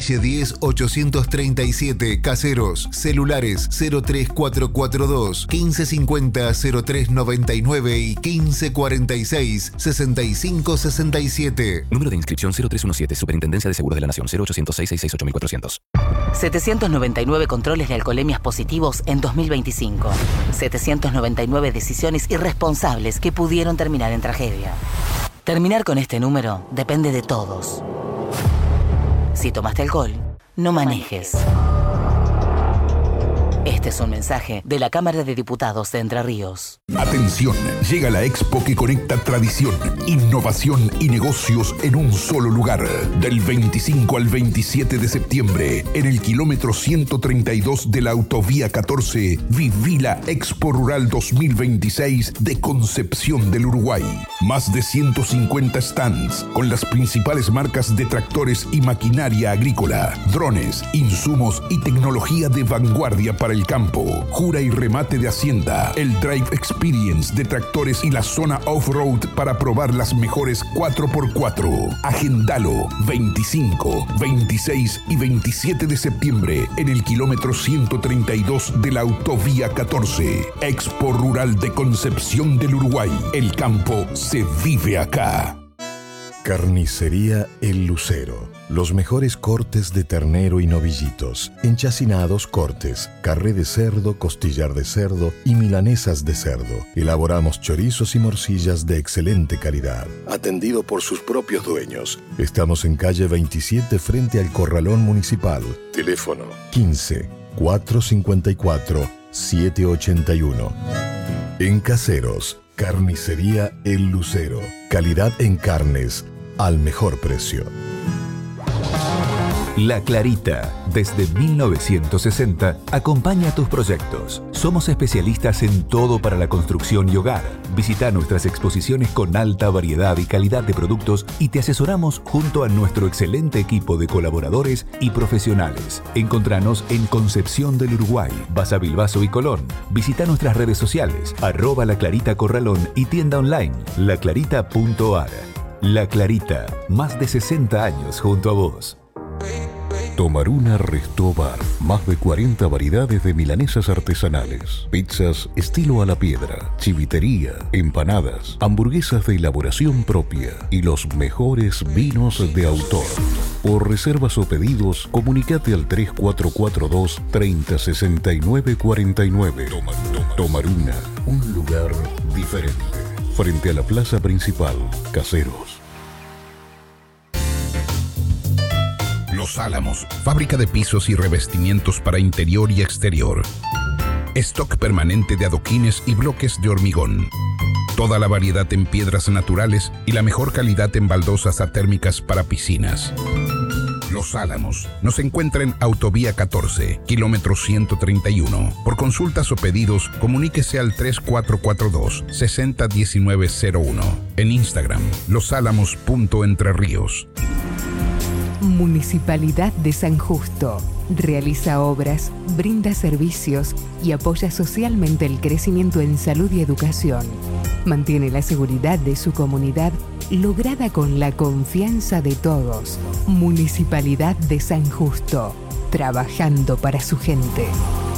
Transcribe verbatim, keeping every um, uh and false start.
calle diez ochocientos treinta y siete, Caseros. Celulares cero tres cuatro cuatro dos, quince cincuenta, cero tres noventa y nueve y quince cuarenta y seis, sesenta y cinco sesenta y siete. Número de inscripción cero tres diecisiete, Superintendencia de Seguros de la Nación, cero ochocientos seis, seiscientos sesenta y ocho, mil cuatrocientos. setecientos noventa y nueve controles de alcoholemias positivos en dos mil veinticinco. setecientos noventa y nueve decisiones irresponsables que pudieron terminar en tragedia. Terminar con este número depende de todos. Si tomaste alcohol, no manejes. Este es un mensaje de la Cámara de Diputados de Entre Ríos. Atención, llega la expo que conecta tradición, innovación y negocios en un solo lugar. Del veinticinco al veintisiete de septiembre, en el kilómetro ciento treinta y dos de la autovía catorce, viví la Expo Rural dos mil veintiséis de Concepción del Uruguay. Más de ciento cincuenta stands con las principales marcas de tractores y maquinaria agrícola, drones, insumos y tecnología de vanguardia para el campo, jura y remate de Hacienda, el Drive Experience de tractores y la zona off-road para probar las mejores cuatro por cuatro. Agendalo veinticinco, veintiséis y veintisiete de septiembre en el kilómetro ciento treinta y dos de la autovía catorce. Expo Rural de Concepción del Uruguay. El campo se vive acá. Carnicería El Lucero. Los mejores cortes de ternero y novillitos, enchacinados cortes, carré de cerdo, costillar de cerdo y milanesas de cerdo. Elaboramos chorizos y morcillas de excelente calidad. Atendido por sus propios dueños. Estamos en calle veintisiete frente al Corralón Municipal. Teléfono quince, cuatrocientos cincuenta y cuatro, setecientos ochenta y uno. En Caseros, Carnicería El Lucero. Calidad en carnes al mejor precio. La Clarita, desde mil novecientos sesenta, acompaña tus proyectos. Somos especialistas en todo para la construcción y hogar. Visita nuestras exposiciones con alta variedad y calidad de productos y te asesoramos junto a nuestro excelente equipo de colaboradores y profesionales. Encontranos en Concepción del Uruguay, Basa Bilbaso y Colón. Visita nuestras redes sociales, arroba La Clarita Corralón y tienda online, la clarita punto ar. La Clarita, más de sesenta años junto a vos. Tomaruna Resto Bar. Más de cuarenta variedades de milanesas artesanales, pizzas estilo a la piedra, chivitería, empanadas, hamburguesas de elaboración propia y los mejores vinos de autor. Por reservas o pedidos, comunicate al tres cuatro cuatro dos, treinta, sesenta y nueve, cuarenta y nueve. Toma, toma. Tomaruna, un lugar diferente. Frente a la plaza principal, Caseros. Los Álamos, fábrica de pisos y revestimientos para interior y exterior. Stock permanente de adoquines y bloques de hormigón. Toda la variedad en piedras naturales y la mejor calidad en baldosas atérmicas para piscinas. Los Álamos nos encuentra en Autovía catorce, kilómetro ciento treinta y uno. Por consultas o pedidos, comuníquese al tres cuatro cuatro dos, sesenta, diecinueve cero uno. En Instagram, losalamos.entreríos. Municipalidad de San Justo. Realiza obras, brinda servicios y apoya socialmente el crecimiento en salud y educación. Mantiene la seguridad de su comunidad lograda con la confianza de todos. Municipalidad de San Justo. Trabajando para su gente.